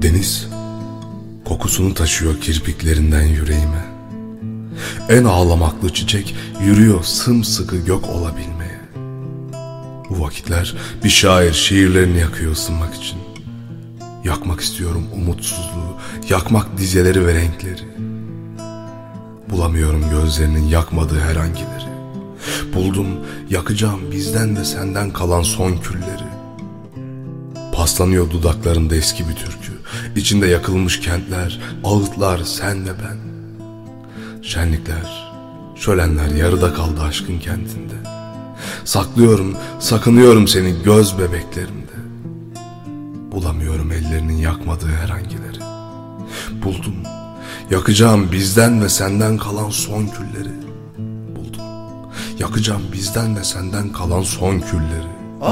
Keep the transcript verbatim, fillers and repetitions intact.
Deniz kokusunu taşıyor kirpiklerinden yüreğime. En ağlamaklı çiçek yürüyor sımsıkı gök olabilmeye. Bu vakitler bir şair şiirlerini yakıyor ısınmak için. Yakmak istiyorum umutsuzluğu, yakmak dizeleri ve renkleri. Bulamıyorum gözlerinin yakmadığı herhangileri. Buldum, yakacağım bizden de senden kalan son külleri. Paslanıyor dudaklarında eski bir türkü, İçinde yakılmış kentler, ağıtlar, senle ben. Şenlikler, şölenler yarıda kaldı aşkın kentinde. Saklıyorum, sakınıyorum seni göz bebeklerimde. Bulamıyorum ellerinin yakmadığı herhangileri. Buldum, yakacağım bizden ve senden kalan son külleri. Buldum, yakacağım bizden ve senden kalan son külleri.